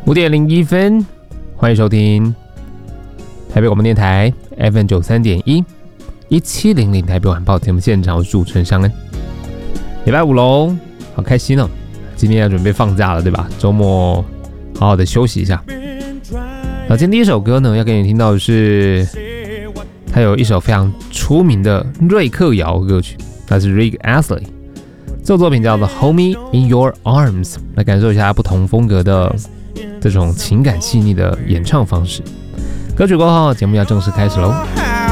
5:01，欢迎收听台北广播电台 FM 93.1，1700台北晚报节目现场，我是主持人尚恩。礼拜五喽，好开心哦！今天要准备放假了，对吧？周末好好的休息一下。今天第一首歌呢，要给你听到的是，他有一首非常出名的瑞克摇歌曲，它是 Rick Astley。这首作品叫做 Hold Me in Your Arms， 来感受一下不同风格的这种情感细腻的演唱方式。歌曲过后，节目要正式开始喽。